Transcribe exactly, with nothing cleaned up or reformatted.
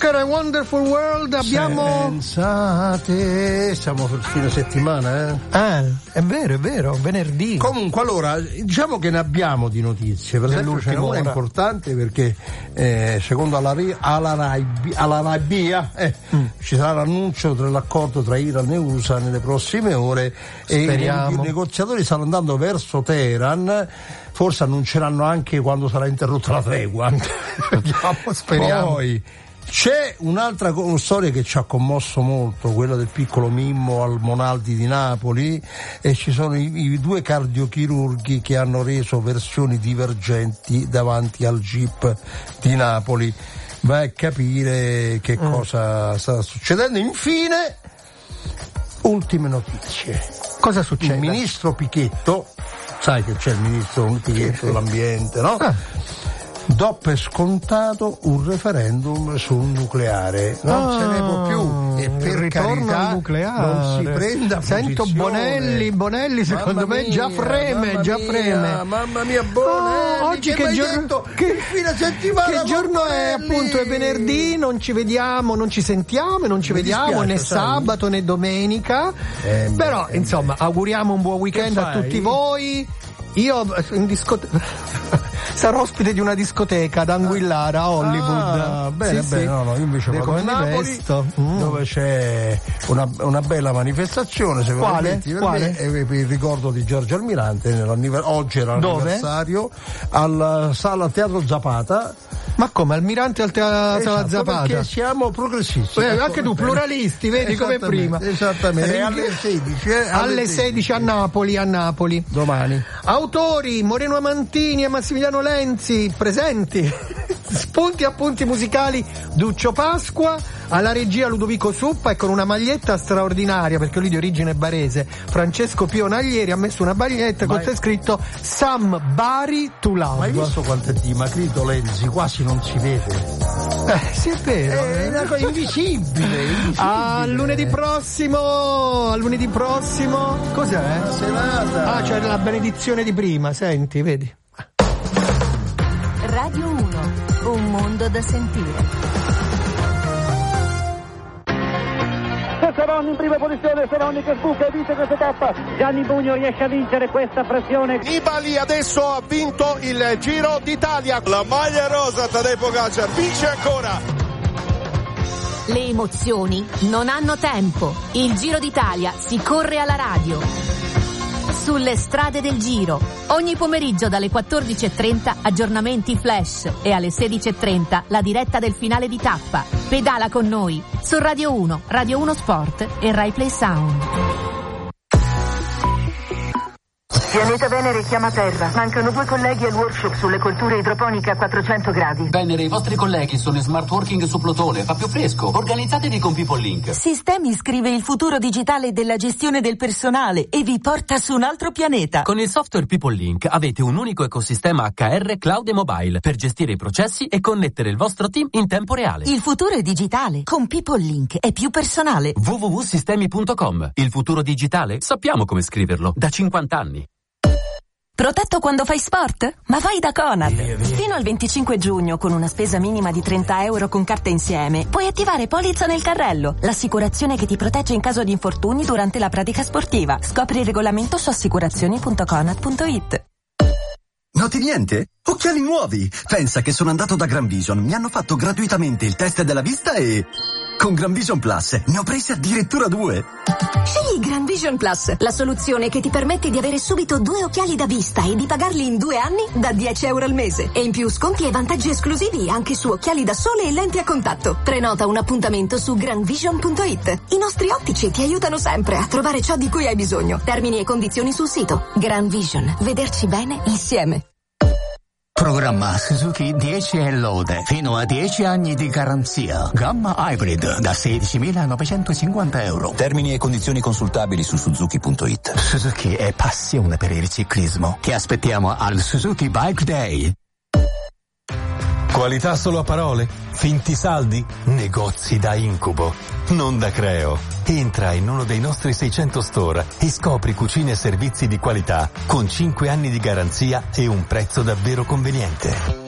Zucchero e Wonderful World. Abbiamo. Pensate, siamo sul fine settimana, eh? Ah, è vero, è vero, venerdì. Comunque, allora, diciamo che ne abbiamo di notizie. Per esempio, ce n'è una importante perché, eh, secondo Al-Arabia, eh, mm. ci sarà l'annuncio dell'accordo tra Iran e U S A nelle prossime ore. Speriamo. E i negoziatori stanno andando verso Teheran. Forse annunceranno anche quando sarà interrotta la tregua. Speriamo. Poi c'è un'altra co- storia che ci ha commosso molto, quella del piccolo Mimmo al Monaldi di Napoli, e ci sono i, i due cardiochirurghi che hanno reso versioni divergenti davanti al G I P di Napoli. Vai a capire che mm. cosa sta succedendo. Infine, ultime notizie. Cosa succede? Il ministro Pichetto, sai che c'è il ministro Pichetto dell'ambiente, no? Ah. Do per scontato un referendum sul nucleare, non ah, se ne può più, e per ritorno carità al nucleare. Non si prenda Sento posizione. Bonelli, Bonelli secondo mamma me mia, già freme, mamma già mia, freme. Mamma mia, Bonelli, oh, oggi che, che, giorno, detto, che, che fine settimana che giorno è? Appunto è venerdì, non ci vediamo, non ci sentiamo, non ci Mi vediamo dispiace, né sai? sabato né domenica. Eh, Però beh, insomma, beh. auguriamo un buon weekend a tutti voi. Io in discoteca sarò ospite di una discoteca ad Anguillara a Hollywood. Ah, bene, sì, bene, sì. no, no, io invece De vado a Napoli, mm. dove c'è una, una bella manifestazione, se Quale? Per Quale? Me, per il ricordo di Giorgio Almirante, oggi era l'anniversario, alla sala Teatro Zapata. Ma come, Almirante al Teatro esatto, Zapata? Perché siamo progressisti. Eh, anche tu, pluralisti, vedi come prima. Esattamente, alle sedici. Eh, alle, alle sedici a Napoli, a Napoli. Domani. Autori, Moreno Amantini e Massimiliano Lenzi, presenti. Spunti e appunti musicali, Duccio Pasqua, alla regia Ludovico Suppa, e con una maglietta straordinaria, perché lui di origine barese, Francesco Pio Naglieri ha messo una maglietta con scritto Somebody to Love. Ma hai visto quanto è dimagrito Lenzi? Quasi non si vede. Eh, sì, è vero. È una cosa invisibile, invisibile. A lunedì prossimo, a lunedì prossimo. Cos'è? La serata. Ah, c'è la benedizione di prima, senti, vedi. Radio uno, un mondo da sentire. Seroni in prima posizione, Seroni che sbuca e vince questa tappa. Gianni Bugno riesce a vincere questa pressione. Nibali adesso ha vinto il Giro d'Italia. La maglia rosa, Tadej Pogačar vince ancora. Le emozioni non hanno tempo. Il Giro d'Italia si corre alla radio. Sulle strade del Giro. Ogni pomeriggio dalle quattordici e trenta aggiornamenti flash e alle sedici e trenta la diretta del finale di tappa. Pedala con noi su Radio uno, Radio uno Sport e Rai Play Sound. Pianeta Venere chiama Terra. Mancano due colleghi al workshop sulle colture idroponiche a quattrocento gradi. Venere, i vostri colleghi sono in smart working su Plutone. Fa più fresco. Organizzatevi con People Link. Sistemi scrive il futuro digitale della gestione del personale e vi porta su un altro pianeta. Con il software People Link avete un unico ecosistema H R, cloud e mobile per gestire i processi e connettere il vostro team in tempo reale. Il futuro è digitale. Con People Link è più personale. w w w punto sistemi punto com. Il futuro digitale? Sappiamo come scriverlo. Da cinquanta anni. Protetto quando fai sport? Ma vai da Conad! Fino al venticinque giugno, con una spesa minima di trenta euro con carta insieme, puoi attivare Polizza nel carrello, l'assicurazione che ti protegge in caso di infortuni durante la pratica sportiva. Scopri il regolamento su assicurazioni punto conad punto it. Noti niente? Occhiali nuovi! Pensa che sono andato da Gran Vision, mi hanno fatto gratuitamente il test della vista e... con Gran Vision Plus ne ho presi addirittura due. Scegli Gran Vision Plus, la soluzione che ti permette di avere subito due occhiali da vista e di pagarli in due anni da dieci euro al mese. E in più sconti e vantaggi esclusivi anche su occhiali da sole e lenti a contatto. Prenota un appuntamento su gran vision punto it. I nostri ottici ti aiutano sempre a trovare ciò di cui hai bisogno. Termini e condizioni sul sito. Gran Vision. Vederci bene insieme. Programma Suzuki dieci e lode, fino a dieci anni di garanzia. Gamma Hybrid da sedicimilanovecentocinquanta euro. Termini e condizioni consultabili su suzuki punto it. Suzuki è passione per il ciclismo. Ti aspettiamo al Suzuki Bike Day. Qualità solo a parole? Finti saldi? Negozi da incubo, non da creo. Entra in uno dei nostri seicento store e scopri cucine e servizi di qualità con cinque anni di garanzia e un prezzo davvero conveniente.